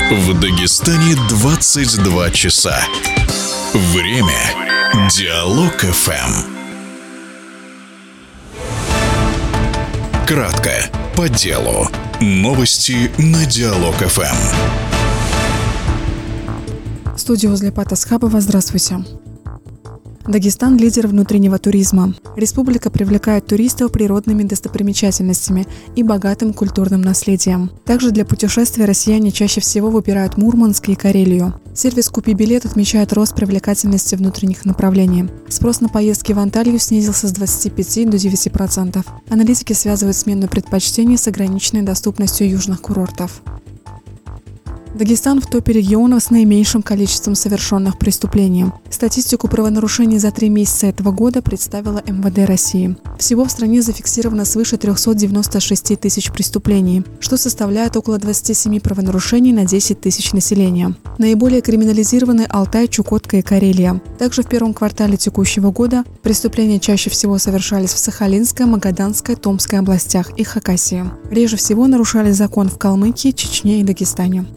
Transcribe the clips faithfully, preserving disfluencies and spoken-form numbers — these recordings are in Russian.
В Дагестане двадцать два часа. Время Диалог эф эм. Кратко, по делу. Новости на Диалог эф эм. В студии возле Патасхабова. Здравствуйте. Дагестан – лидер внутреннего туризма. Республика привлекает туристов природными достопримечательностями и богатым культурным наследием. Также для путешествий россияне чаще всего выбирают Мурманск и Карелию. Сервис «Купи билет» отмечает рост привлекательности внутренних направлений. Спрос на поездки в Анталью снизился с двадцати пяти до девяти процентов. Аналитики связывают смену предпочтений с ограниченной доступностью южных курортов. Дагестан в топе регионов с наименьшим количеством совершенных преступлений. Статистику правонарушений за три месяца этого года представила эм вэ дэ России. Всего в стране зафиксировано свыше трёхсот девяноста шести тысяч преступлений, что составляет около двадцати семи правонарушений на десять тысяч населения. Наиболее криминализированы Алтай, Чукотка и Карелия. Также в первом квартале текущего года преступления чаще всего совершались в Сахалинской, Магаданской, Томской областях и Хакасии. Реже всего нарушали закон в Калмыкии, Чечне и Дагестане.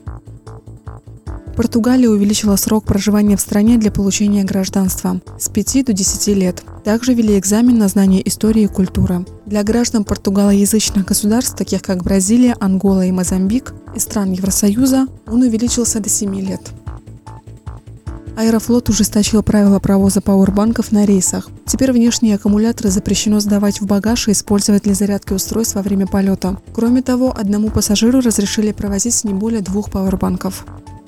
Португалия увеличила срок проживания в стране для получения гражданства с пяти до десяти лет. Также ввели экзамен на знание истории и культуры. Для граждан португалоязычных государств, таких как Бразилия, Ангола и Мозамбик, и стран Евросоюза, он увеличился до семи лет. Аэрофлот ужесточил правила провоза пауэрбанков на рейсах. Теперь внешние аккумуляторы запрещено сдавать в багаж и использовать для зарядки устройств во время полета. Кроме того, одному пассажиру разрешили провозить не более двух пауэрбанков.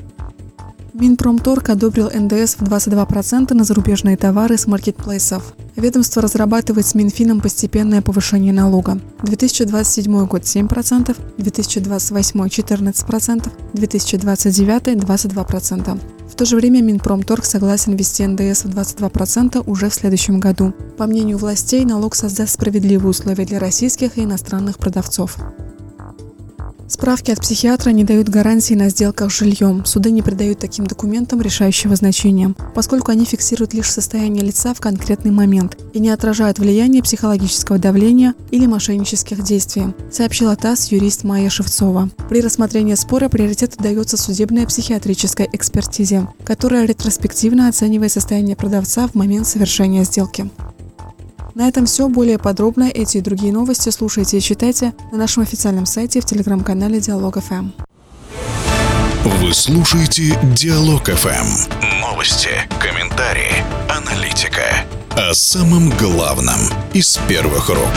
Минпромторг одобрил эн дэ эс в двадцать два процента на зарубежные товары с маркетплейсов. Ведомство разрабатывает с Минфином постепенное повышение налога. две тысячи двадцать седьмой год семь процентов, две тысячи двадцать восьмой четырнадцать процентов, две тысячи двадцать девятый двадцать два процента. В то же время Минпромторг согласен ввести эн дэ эс в двадцать два процента уже в следующем году. По мнению властей, налог создаст справедливые условия для российских и иностранных продавцов. Справки от психиатра не дают гарантии на сделках с жильем. Суды не придают таким документам решающего значения, поскольку они фиксируют лишь состояние лица в конкретный момент и не отражают влияние психологического давления или мошеннических действий, сообщила ТАСС юрист Майя Шевцова. При рассмотрении спора приоритет отдается судебной психиатрической экспертизе, которая ретроспективно оценивает состояние продавца в момент совершения сделки. На этом все. Более подробно эти и другие новости слушайте и читайте на нашем официальном сайте в телеграм-канале Диалог эф эм. Вы слушаете Диалог эф эм. Новости, комментарии, аналитика. О самом главном из первых рук.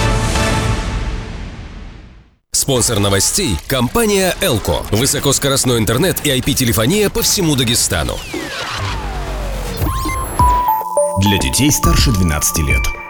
Спонсор новостей – компания Элко. Высокоскоростной интернет и ай пи-телефония по всему Дагестану. Для детей старше двенадцати лет.